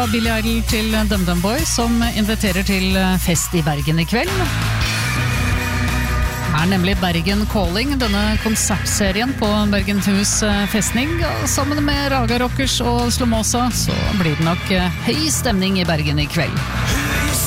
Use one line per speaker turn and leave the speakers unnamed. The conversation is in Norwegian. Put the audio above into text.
Billy Idol til DumDum Boys, som inviterer til fest i Bergen i kveld. Nemlig Bergen Calling, denne konsertserien på Bergenhus festning. Og sammen med Raga Rockers og Slomosa så blir det nok høy stemning i Bergen i kveld.